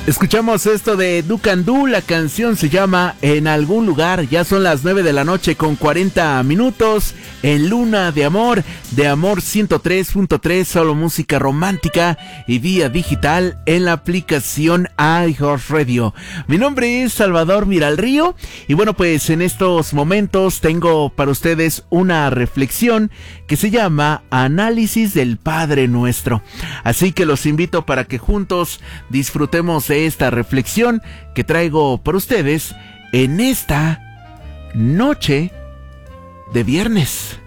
Escuchamos esto de Ducandú, la canción se llama En algún lugar, ya son las 9 de la noche con 40 minutos, en Luna de Amor 103.3, solo música romántica y vía digital en la aplicación iHeartRadio. Mi nombre es Salvador Miralrío y bueno, pues en estos momentos tengo para ustedes una reflexión que se llama Análisis del Padre Nuestro. Así que los invito para que juntos disfrutemos de esta reflexión que traigo para ustedes en esta noche de viernes.